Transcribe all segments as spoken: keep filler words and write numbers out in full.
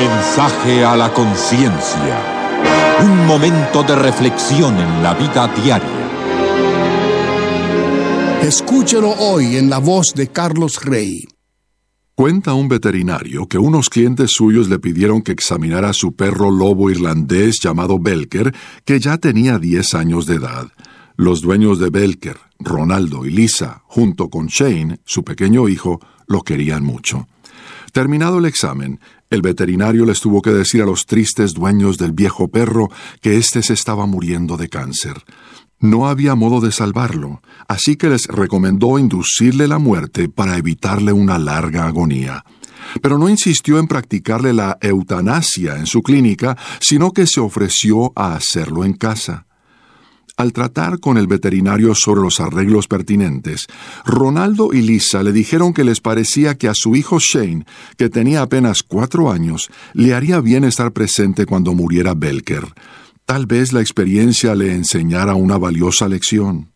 Mensaje a la conciencia. Un momento de reflexión en la vida diaria. Escúchelo hoy en la voz de Carlos Rey. Cuenta un veterinario que unos clientes suyos le pidieron que examinara a su perro lobo irlandés llamado Belker, que ya tenía diez años de edad. Los dueños de Belker, Ronaldo y Lisa, junto con Shane, su pequeño hijo, lo querían mucho. Terminado el examen, el veterinario les tuvo que decir a los tristes dueños del viejo perro que éste se estaba muriendo de cáncer. No había modo de salvarlo, así que les recomendó inducirle la muerte para evitarle una larga agonía. Pero no insistió en practicarle la eutanasia en su clínica, sino que se ofreció a hacerlo en casa. Al tratar con el veterinario sobre los arreglos pertinentes, Ronaldo y Lisa le dijeron que les parecía que a su hijo Shane, que tenía apenas cuatro años, le haría bien estar presente cuando muriera Belker. Tal vez la experiencia le enseñara una valiosa lección.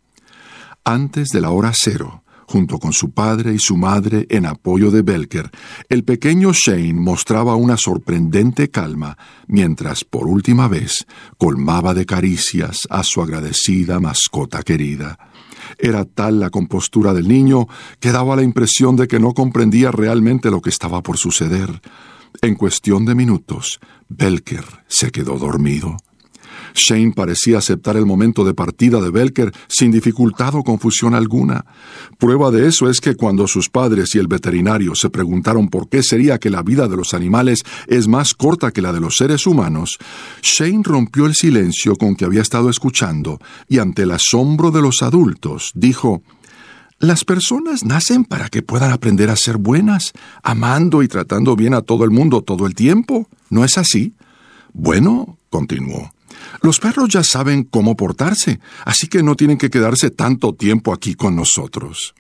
Antes de la hora cero, junto con su padre y su madre en apoyo de Belker, el pequeño Shane mostraba una sorprendente calma, mientras por última vez colmaba de caricias a su agradecida mascota querida. Era tal la compostura del niño que daba la impresión de que no comprendía realmente lo que estaba por suceder. En cuestión de minutos, Belker se quedó dormido. Shane parecía aceptar el momento de partida de Belker sin dificultad o confusión alguna. Prueba de eso es que cuando sus padres y el veterinario se preguntaron por qué sería que la vida de los animales es más corta que la de los seres humanos, Shane rompió el silencio con que había estado escuchando y ante el asombro de los adultos dijo: «Las personas nacen para que puedan aprender a ser buenas, amando y tratando bien a todo el mundo todo el tiempo. ¿No es así?» «Bueno», continuó, «los perros ya saben cómo portarse, así que no tienen que quedarse tanto tiempo aquí con nosotros».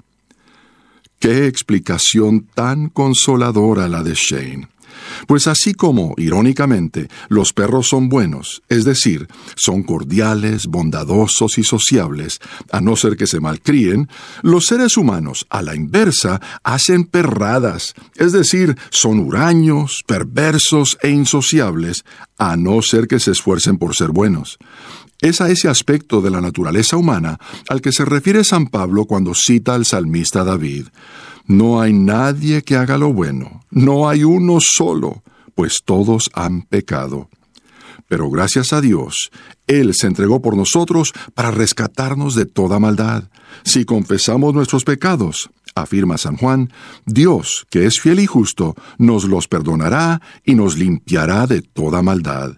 ¡Qué explicación tan consoladora la de Shane! Pues así como, irónicamente, los perros son buenos, es decir, son cordiales, bondadosos y sociables, a no ser que se malcríen, los seres humanos, a la inversa, hacen perradas, es decir, son huraños, perversos e insociables, a no ser que se esfuercen por ser buenos. Es a ese aspecto de la naturaleza humana al que se refiere San Pablo cuando cita al salmista David. No hay nadie que haga lo bueno, no hay uno solo, pues todos han pecado. Pero gracias a Dios, Él se entregó por nosotros para rescatarnos de toda maldad. Si confesamos nuestros pecados, afirma San Juan, Dios, que es fiel y justo, nos los perdonará y nos limpiará de toda maldad.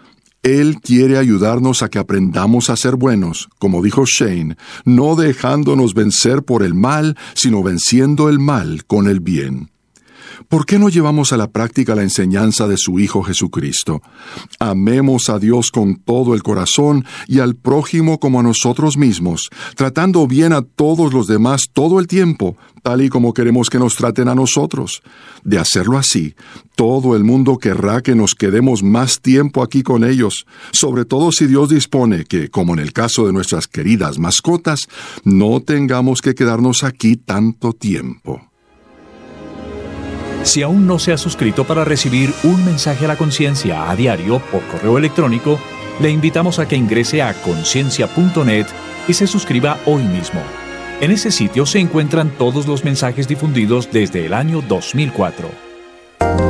Él quiere ayudarnos a que aprendamos a ser buenos, como dijo Shane, no dejándonos vencer por el mal, sino venciendo el mal con el bien. ¿Por qué no llevamos a la práctica la enseñanza de su Hijo Jesucristo? Amemos a Dios con todo el corazón y al prójimo como a nosotros mismos, tratando bien a todos los demás todo el tiempo, tal y como queremos que nos traten a nosotros. De hacerlo así, todo el mundo querrá que nos quedemos más tiempo aquí con ellos, sobre todo si Dios dispone que, como en el caso de nuestras queridas mascotas, no tengamos que quedarnos aquí tanto tiempo. Si aún no se ha suscrito para recibir un mensaje a la conciencia a diario por correo electrónico, le invitamos a que ingrese a conciencia punto net y se suscriba hoy mismo. En ese sitio se encuentran todos los mensajes difundidos desde el año dos mil cuatro.